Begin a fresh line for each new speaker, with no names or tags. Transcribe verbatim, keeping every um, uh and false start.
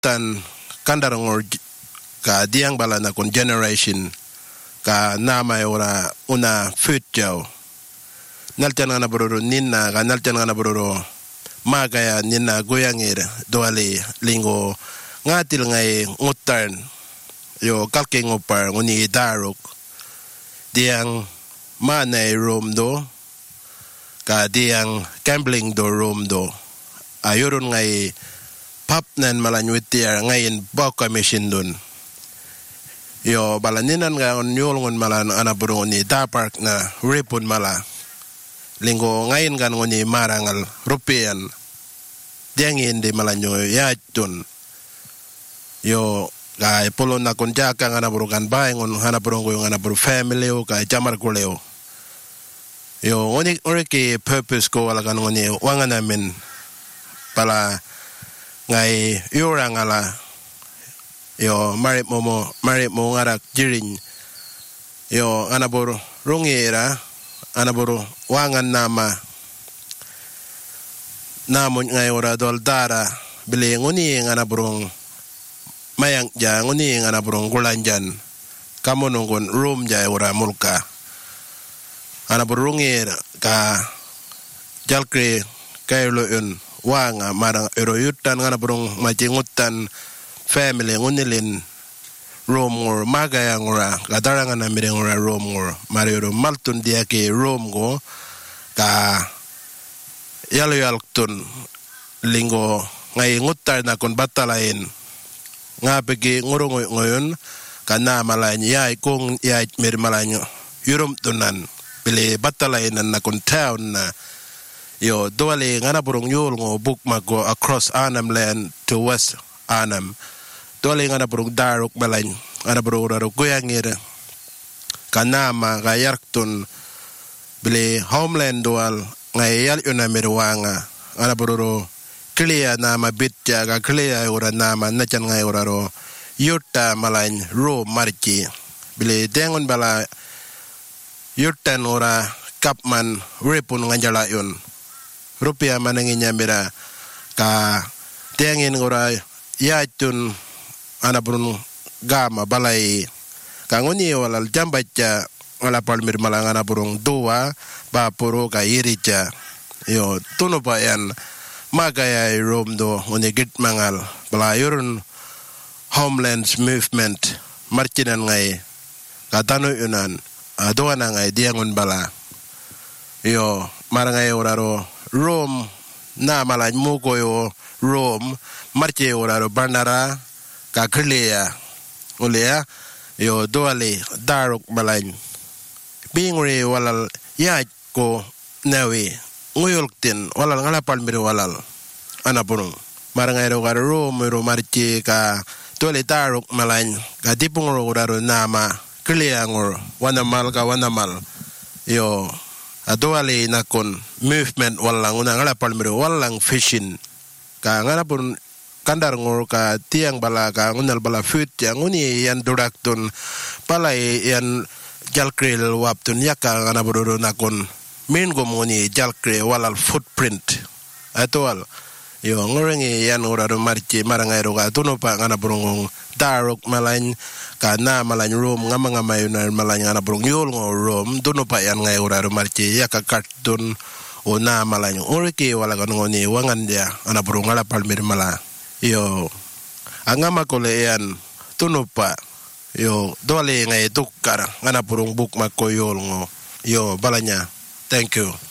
ngutan kandarangor ka diang bala na kun generation ka nama ora una future naltan nga nabroro ninna ka naltan nga nabroro magaya ninna goyangir doali lingo ngatil ngay ngutan yo kalking upar nguni daruk diang manay room do ka diang gambling do room do ayoron ngay pap nan malanyuitiar ngayon baka machine dun yo balaninan nga on yolngon malan anaburong ni da park na ripon mala linggo ngayon kan ngoni marangal rupian diangin di malanyo yatun yo kay polo na kunjaka nga naburong kan bayangon hanaburong ko yung anaburong family o kay jamar kuleo yo ngoni oriki purpose ko wala kan ngoni wanga namin pala ngay yurang ala yo marit mo mo marit mo ngarak jirin yo anaboro rungera anaboro wangan nama namon ngay ora dol dara bili nguni nganaburong mayang ja nguni nganaburong gulanjan kamonongon room ja ora mulka anaboro rungera ka jalkre kaylo yun wanga marang eroyutan nganaburong machingutan family ngunilin room ngor magaya ngora kadaranga na mireng ngora room ngor marioro maltun dia ke room go ka yalo yaltun lingo ngai ngutar na kon batalain nga pegi ngoro ngoyon kana malanya yai kung yai mir malanyo yurum tunan bile batalain na kon town na yo doale ngana burong yul ngo book mago across Anam land to West Anam doale ngana burong daruk balain ngana burong raro goyangir kanama gayarktun bile homeland doal ngayal yuna mirwanga ngana burong clear nama bitja ga clear ora nama nacan ngay oraro yuta malain ro marki bile dengon bala yutan ora kapman ripun nganjala yun rupiah manangin nyamira ka tiangin ora yatun anabrun gama balai kanguni walal jambaca wala palmir malang anabrung dua bapuro ka irica yo tuno pa yan magaya rom do uni git mangal balayurun homelands movement marchinan ngai katano yunan adoana ngai diangon bala yo marangay oraro Rome na malaj muko yo Rome marche oraro bandara ka klea olea yo doale daruk malaj bingre walal ya ko nawe nguyultin walal ngala palmir walal anapurung marangay oraro Rome ro marche ka doale daruk malaj ka dipung oraro nama klea ngor wanamal ka wanamal yo adoale nakon movement walang una ngala palmiro walang fishing ka ngala pun kandar ngor ka tiang bala ka ngunal bala food yang uni yan durakton pala yan jalkrel waptun yaka ngana bodoro nakon main gom ngoni jalkre walal footprint atwal yo ngorengi yan uraro marche marangay ro ka tuno pa ngana burong darok malain kana malain room ngama ngama yun malain ngana burong yul ngo room tuno pa yan ngay uraro marche yaka kartun o na malain oriki wala kan ngoni wangan dia ngana burong ngala palmir mala yo angama kole yan tuno pa yo dole ngay tukar ngana burong buk makoyol ngo yo balanya thank you.